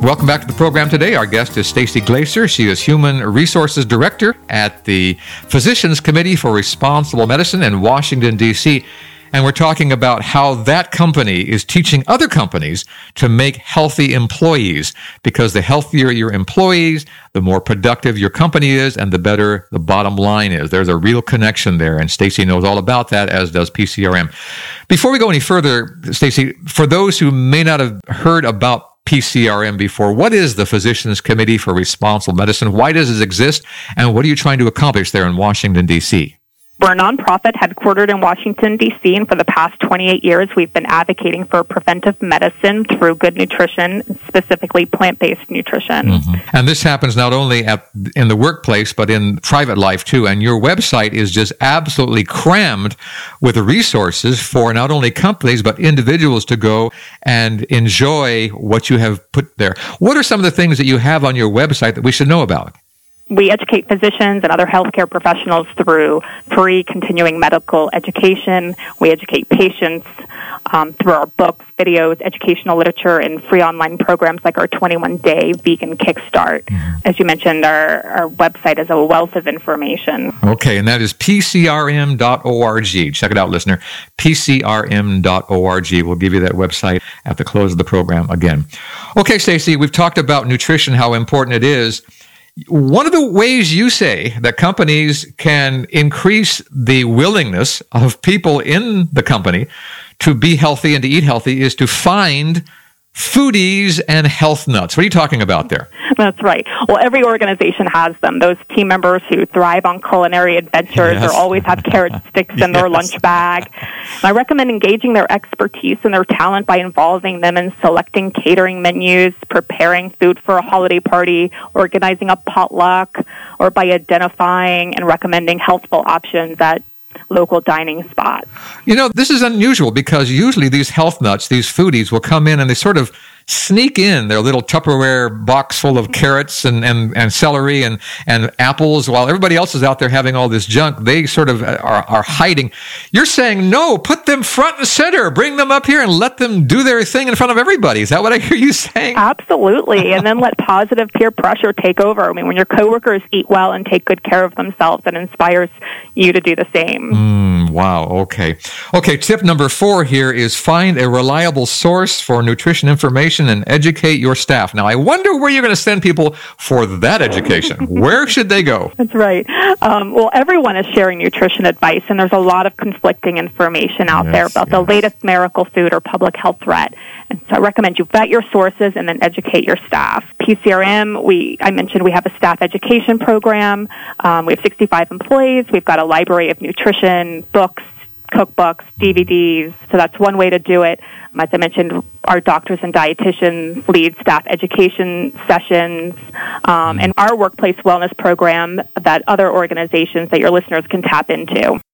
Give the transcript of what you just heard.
Welcome back to the program today. Our guest is Stacy Glaser. She is Human Resources Director at the Physicians Committee for Responsible Medicine in Washington, D.C., and we're talking about how that company is teaching other companies to make healthy employees, because the healthier your employees, the more productive your company is, and the better the bottom line is. There's a real connection there, and Stacy knows all about that, as does PCRM. Before we go any further, Stacy, for those who may not have heard about PCRM before, what is the Physicians Committee for Responsible Medicine? Why does it exist? And what are you trying to accomplish there in Washington, D.C.? We're a nonprofit headquartered in Washington, D.C., and for the past 28 years, we've been advocating for preventive medicine through good nutrition, specifically plant-based nutrition. Mm-hmm. And this happens not only in the workplace, but in private life, too. And your website is just absolutely crammed with resources for not only companies, but individuals to go and enjoy what you have put there. What are some of the things that you have on your website that we should know about? We educate physicians and other healthcare professionals through free continuing medical education. We educate patients through our books, videos, educational literature, and free online programs like our 21-day vegan kickstart. Mm-hmm. As you mentioned, our website is a wealth of information. Okay, and that is pcrm.org. Check it out, listener. pcrm.org. We'll give you that website at the close of the program again. Okay, Stacy, we've talked about nutrition, how important it is. One of the ways you say that companies can increase the willingness of people in the company to be healthy and to eat healthy is to find foodies and health nuts. What are you talking about there? That's right. Well, every organization has them. Those team members who thrive on culinary adventures or always have carrot sticks in their lunch bag. And I recommend engaging their expertise and their talent by involving them in selecting catering menus, preparing food for a holiday party, organizing a potluck, or by identifying and recommending healthful options at local dining spots. You know, this is unusual because usually these health nuts, these foodies, will come in and they sort of sneak in their little Tupperware box full of carrots and celery and apples while everybody else is out there having all this junk. They sort of are hiding. You're saying, no, put them front and center. Bring them up here and let them do their thing in front of everybody. Is that what I hear you saying? Absolutely. And then let positive peer pressure take over. I mean, when your coworkers eat well and take good care of themselves, it inspires you to do the same. Wow. Okay. Tip number 4 here is find a reliable source for nutrition information and educate your staff. Now, I wonder where you're going to send people for that education. Where should they go? That's right. Well, everyone is sharing nutrition advice, and there's a lot of conflicting information out there about the latest miracle food or public health threat. And so I recommend you vet your sources and then educate your staff. PCRM, I mentioned we have a staff education program. We have 65 employees. We've got a library of nutrition, books, cookbooks, DVDs. So that's one way to do it. As I mentioned, our doctors and dietitians lead staff education sessions, and our workplace wellness program that other organizations that your listeners can tap into.